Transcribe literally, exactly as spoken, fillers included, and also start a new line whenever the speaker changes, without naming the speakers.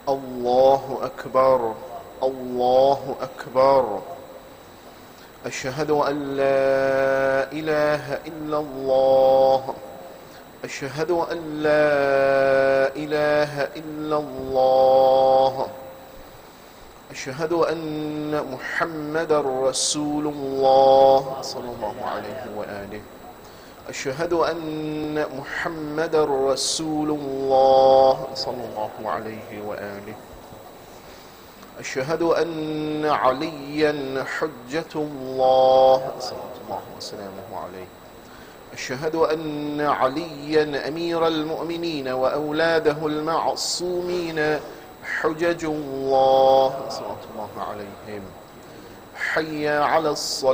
الله أكبر الله أكبر. أشهد أن لا إله إلا الله أشهد أن لا إله إلا الله أشهد أن محمدا رسول الله صلى الله عليه وآله. أشهد أن محمدا رسول الله صلى الله عليه وآله. أشهد أن عليا حجة الله صلى الله وسلامه عليه. أشهد أن عليا أمير المؤمنين وأولاده المعصومين حجج الله صلى الله عليهم. حي على الصلاة.